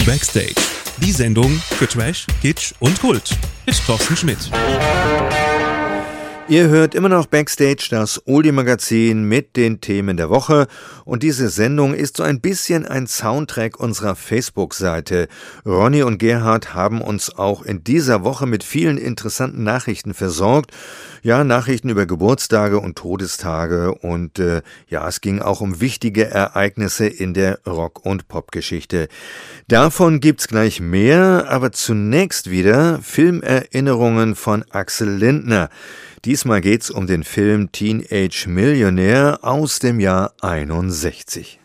Backstage, die Sendung für Trash, Kitsch und Kult mit Thorsten Schmidt. Ihr hört immer noch Backstage, das Oldie-Magazin mit den Themen der Woche. Und diese Sendung ist so ein bisschen ein Soundtrack unserer Facebook-Seite. Ronny und Gerhard haben uns auch in dieser Woche mit vielen interessanten Nachrichten versorgt. Ja, Nachrichten über Geburtstage und Todestage. Und es ging auch um wichtige Ereignisse in der Rock- und Popgeschichte. Davon gibt's gleich mehr, aber zunächst wieder Filmerinnerungen von Axel Lindner. Diesmal geht's um den Film Teenage Millionaire aus dem Jahr 61.